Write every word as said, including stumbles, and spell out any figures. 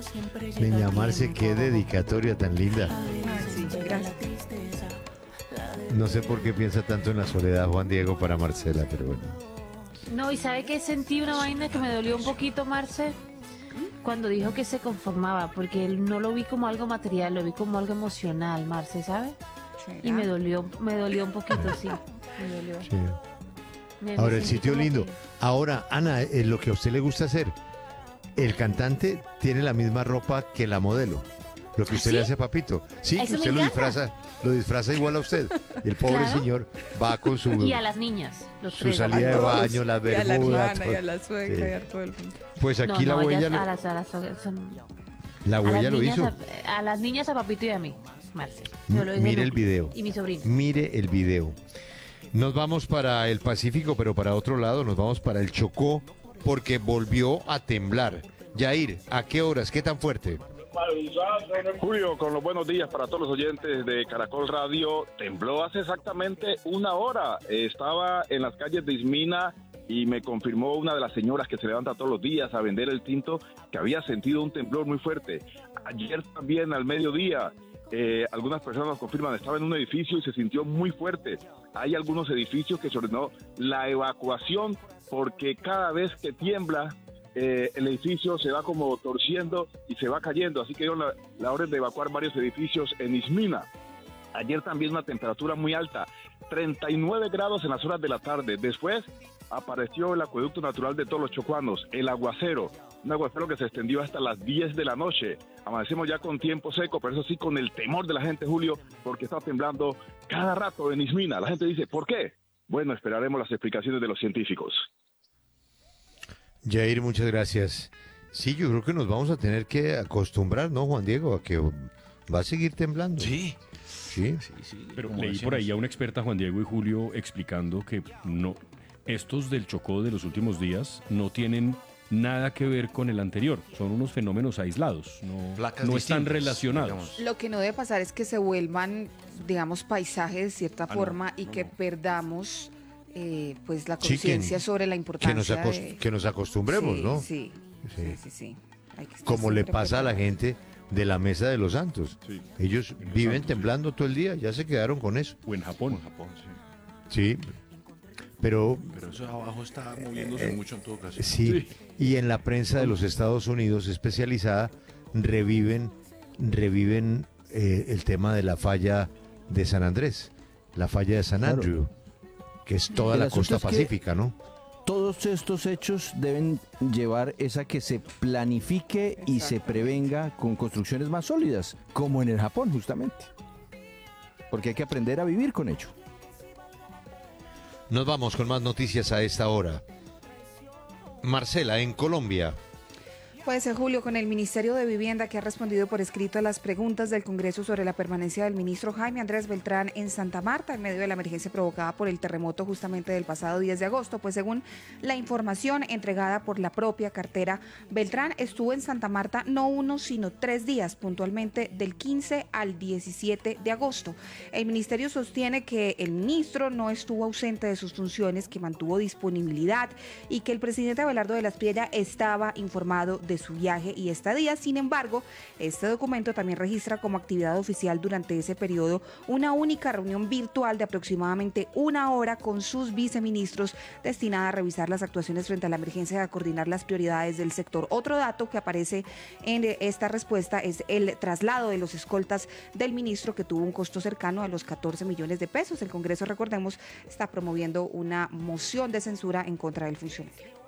Doña Marce, qué dedicatoria tan linda. Ah, sí, gracias. No sé por qué piensa tanto en la soledad Juan Diego para Marcela, pero bueno. No, y sabe que sentí una vaina que me dolió un poquito, Marce, cuando dijo que se conformaba, porque él no lo vi como algo material, lo vi como algo emocional, Marce, ¿sabe? Y me dolió, me dolió un poquito, sí, me dolió. Sí. Me- me Ahora, el sentí sitio como lindo. que- Ahora, Ana, eh, lo que a usted le gusta hacer, el cantante tiene la misma ropa que la modelo. Lo que ¿Ah, usted sí? le hace a Papito. Sí, que Eso me usted lo encanta. disfraza, lo disfraza igual a usted. Y el pobre Claro. señor va con su, Y a las niñas, los su tres. salida de A todos, baño, las y a la bermudas. hermana, y a la suegra, Sí. y a todo el mundo. Pues No, aquí la no, huella, ellas- lo- a las, a las, son- la a huella las lo niñas, hizo. A, a las niñas, a Papito y a mí, Marce. Yo lo hice Mire el núcleo. video. Y mi sobrino. Mire el video. Nos vamos para el Pacífico, pero para otro lado, nos vamos para el Chocó, porque volvió a temblar. Yair, ¿a qué horas? ¿Qué tan fuerte? Julio, con los buenos días para todos los oyentes de Caracol Radio. Tembló hace exactamente una hora. Eh, Estaba en las calles de Ismina y me confirmó una de las señoras que se levanta todos los días a vender el tinto que había sentido un temblor muy fuerte. Ayer también al mediodía, eh, algunas personas nos confirman, estaba en un edificio y se sintió muy fuerte. Hay algunos edificios que se ordenó la evacuación porque cada vez que tiembla, Eh, el edificio se va como torciendo y se va cayendo, así que dieron la, la orden de evacuar varios edificios en Ismina. Ayer también una temperatura muy alta, treinta y nueve grados en las horas de la tarde. Después apareció el acueducto natural de todos los chocuanos, el aguacero, un aguacero que se extendió hasta las diez de la noche. Amanecemos ya con tiempo seco, pero eso sí con el temor de la gente, Julio, porque está temblando cada rato en Ismina. La gente dice, ¿por qué? Bueno, esperaremos las explicaciones de los científicos. Jair, muchas gracias. Sí, yo creo que nos vamos a tener que acostumbrar, ¿no, Juan Diego? A que va a seguir temblando. Sí. Sí. Sí, sí. Pero como leí decíamos. por ahí a una experta, Juan Diego y Julio, explicando que no, estos del Chocó de los últimos días no tienen nada que ver con el anterior. Son unos fenómenos aislados, no, Placas no están distintas, relacionados. digamos. Lo que no debe pasar es que se vuelvan, digamos, paisajes de cierta Ah, no, forma y no, que no. perdamos eh, pues la Sí, conciencia que- sobre la Que importancia nos, acos- de... que nos acostumbremos, sí, ¿no? Sí, Sí. sí, sí, sí. Hay que estar Como le siempre pasa a la preparados. gente de la Mesa de los Santos. Sí. Ellos En los viven Santos, temblando todo el día, ya se quedaron con eso. O en Japón. En Japón, sí. Sí, pero Pero eso abajo está moviéndose mucho en todo caso. sí, y en la prensa de los Estados Unidos especializada reviven, reviven eh, el tema de la falla de San Andrés, la falla de San Claro. Andrew, que es toda El la asunto costa es que- pacífica, ¿no? Todos estos hechos deben llevar es a que se planifique y se Exactamente. prevenga con construcciones más sólidas, como en el Japón justamente. Porque hay que aprender a vivir con ello. Nos vamos con más noticias a esta hora. Marcela, en Colombia. Pues eh, Julio, con el Ministerio de Vivienda que ha respondido por escrito a las preguntas del Congreso sobre la permanencia del ministro Jaime Andrés Beltrán en Santa Marta en medio de la emergencia provocada por el terremoto justamente del pasado diez de agosto, pues según la información entregada por la propia cartera, Beltrán estuvo en Santa Marta no uno sino tres días, puntualmente del quince al diecisiete de agosto. El ministerio sostiene que el ministro no estuvo ausente de sus funciones, que mantuvo disponibilidad y que el presidente Abelardo de la Espriella estaba informado de su viaje y estadía. Sin embargo, este documento también registra como actividad oficial durante ese periodo una única reunión virtual de aproximadamente una hora con sus viceministros destinada a revisar las actuaciones frente a la emergencia y a coordinar las prioridades del sector. Otro dato que aparece en esta respuesta es el traslado de los escoltas del ministro, que tuvo un costo cercano a los catorce millones de pesos. El Congreso, recordemos, está promoviendo una moción de censura en contra del funcionario.